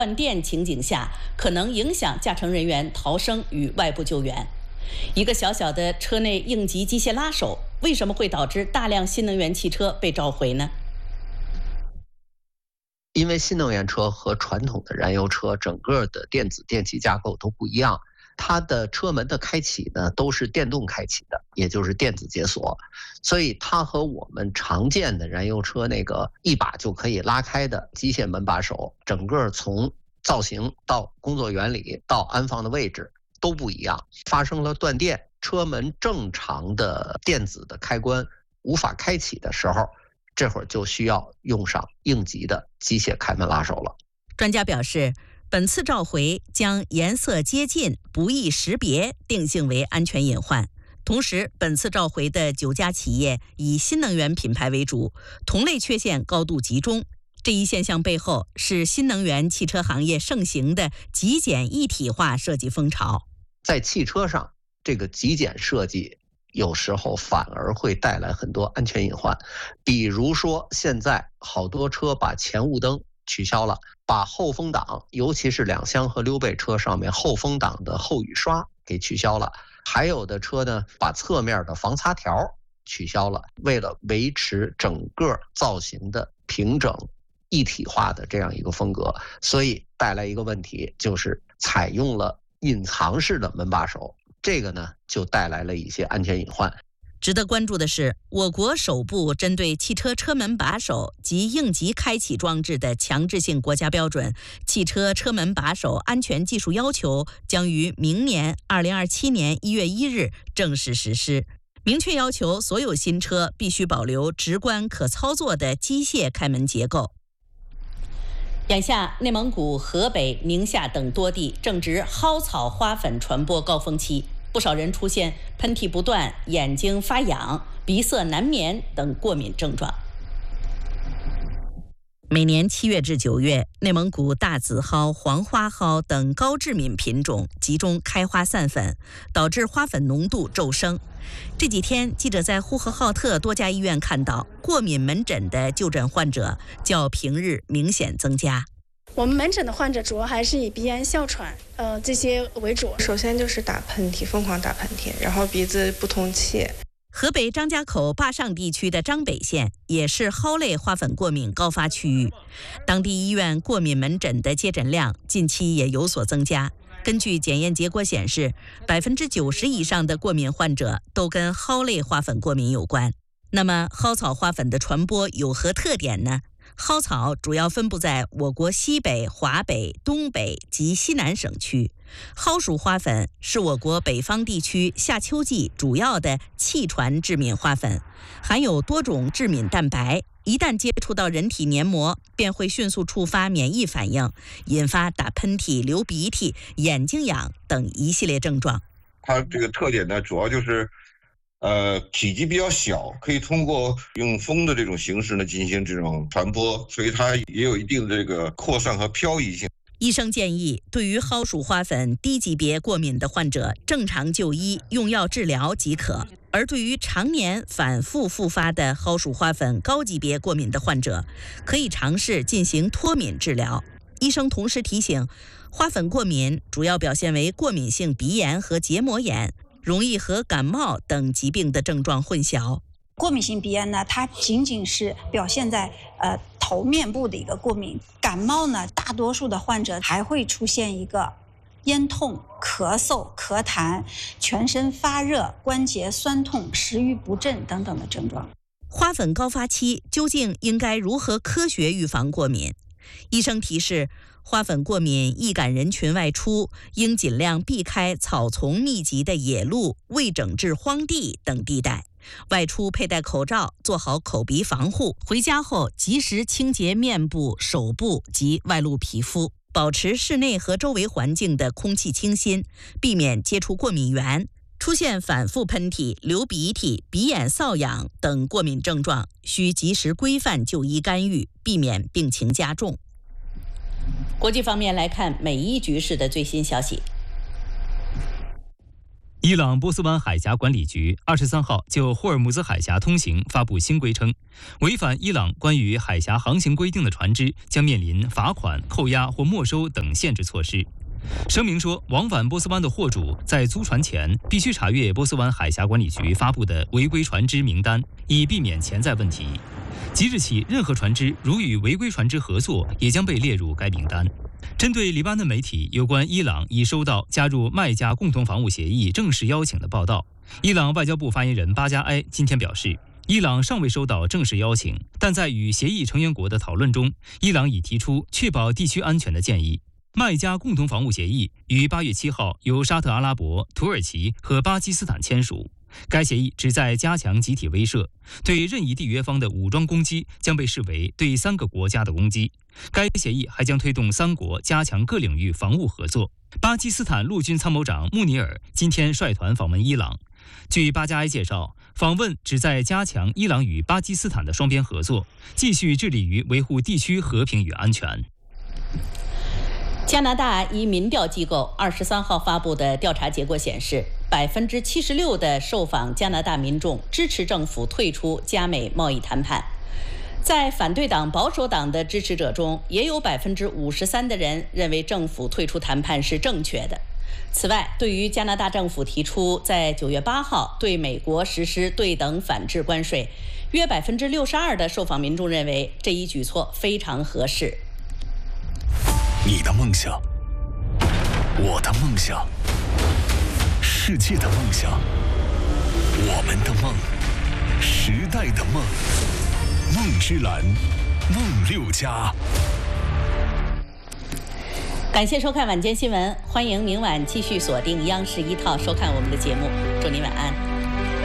断电情景下，可能影响驾乘人员逃生与外部救援。一个小小的车内应急机械拉手，为什么会导致大量新能源汽车被召回呢？ 因为新能源车和传统的燃油车整个的电子电气架构都不一样，它的车门的开启呢都是电动开启的，也就是电子解锁，所以它和我们常见的燃油车那个一把就可以拉开的机械门把手，整个从造型到工作原理到安放的位置都不一样。发生了断电，车门正常的电子的开关无法开启的时候，这会儿就需要用上应急的机械开门拉手了。 专家表示，本次召回将颜色接近、不易识别定性为安全隐患。同时，本次召回的9家企业以新能源品牌为主，同类缺陷高度集中。这一现象背后是新能源汽车行业盛行的极简一体化设计风潮。 在汽车上，这个极简设计有时候反而会带来很多安全隐患，比如说现在好多车把前雾灯取消了，把后风挡，尤其是两厢和溜背车上面后风挡的后雨刷给取消了，还有的车呢把侧面的防擦条取消了，为了维持整个造型的平整一体化的这样一个风格，所以带来一个问题，就是采用了隐藏式的门把手，这个呢就带来了一些安全隐患。 值得关注的是，我国首部针对汽车车门把手及应急开启装置的强制性国家标准《汽车车门把手安全技术要求》将于明年2027年1月1日正式实施，明确要求所有新车必须保留直观可操作的机械开门结构。眼下，内蒙古、河北、宁夏等多地正值蒿草花粉传播高峰期，不少人出现喷嚏不断、眼睛发痒、鼻塞难眠等过敏症状。每年7月至9月，内蒙古大紫蒿、黄花蒿等高致敏品种集中开花散粉，导致花粉浓度骤升。这几天，记者在呼和浩特多家医院看到，过敏门诊的就诊患者较平日明显增加。 我们门诊的患者主要还是以鼻炎、哮喘这些为主。 首先就是打喷嚏，疯狂打喷嚏，然后鼻子不通气。 河北张家口坝上地区的张北县也是蒿类花粉过敏高发区域，当地医院过敏门诊的接诊量近期也有所增加。根据检验结果显示，90%以上的过敏患者都跟蒿类花粉过敏有关。那么，蒿草花粉的传播有何特点呢？蒿草主要分布在我国西北、华北、东北及西南省区。蒿属花粉是我国北方地区夏秋季主要的气传致敏花粉，含有多种致敏蛋白，一旦接触到人体黏膜，便会迅速触发免疫反应，引发打喷嚏、流鼻涕、眼睛痒等一系列症状。 它这个特点呢，主要就是体积比较小，可以通过用风的这种形式呢进行这种传播，所以它也有一定的这个扩散和漂移性。 医生建议，对于蒿属花粉低级别过敏的患者，正常就医用药治疗即可；而对于常年反复复发的蒿属花粉高级别过敏的患者，可以尝试进行脱敏治疗。医生同时提醒，花粉过敏主要表现为过敏性鼻炎和结膜炎，容易和感冒等疾病的症状混淆。 过敏性鼻炎呢，它仅仅是表现在头面部的一个过敏。感冒呢，大多数的患者还会出现一个咽痛、咳嗽、咳痰、全身发热、关节酸痛、食欲不振等等的症状。 花粉高发期究竟应该如何科学预防过敏？医生提示，花粉过敏易感人群外出，应尽量避开草丛密集的野路、未整治荒地等地带。外出佩戴口罩，做好口鼻防护，回家后及时清洁面部、手部及外露皮肤，保持室内和周围环境的空气清新，避免接触过敏源。出现反复喷嚏、流鼻涕、鼻眼瘙痒等过敏症状，需及时规范就医干预，避免病情加重。国际方面来看，美伊局势的最新消息。 伊朗波斯湾海峡管理局23号就霍尔木兹海峡通行发布新规称，违反伊朗关于海峡航行规定的船只将面临罚款、扣押或没收等限制措施。声明说，往返波斯湾的货主在租船前必须查阅波斯湾海峡管理局发布的违规船只名单，以避免潜在问题。即日起，任何船只如与违规船只合作，也将被列入该名单。针对黎巴嫩媒体有关伊朗已收到加入麦加共同防务协议正式邀请的报道，伊朗外交部发言人巴加埃今天表示，伊朗尚未收到正式邀请，但在与协议成员国的讨论中，伊朗已提出确保地区安全的建议。麦加共同防务协议于8月7号由沙特阿拉伯、土耳其和巴基斯坦签署。该协议旨在加强集体威慑，对任意缔约方的武装攻击将被视为对3个国家的攻击。该协议还将推动3国加强各领域防务合作。巴基斯坦陆军参谋长穆尼尔今天率团访问伊朗。据巴加埃介绍，访问旨在加强伊朗与巴基斯坦的双边合作，继续致力于维护地区和平与安全。 加拿大一民调机构23号发布的调查结果显示，76%的受访加拿大民众支持政府退出加美贸易谈判。在反对党保守党的支持者中，也有53%的人认为政府退出谈判是正确的。此外，对于加拿大政府提出在9月8号对美国实施对等反制关税，约62%的受访民众认为这一举措非常合适。 你的梦想，我的梦想，世界的梦想，我们的梦，时代的梦，梦之蓝，梦6家。 感谢收看晚间新闻，欢迎明晚继续锁定央视1套收看我们的节目，祝您晚安。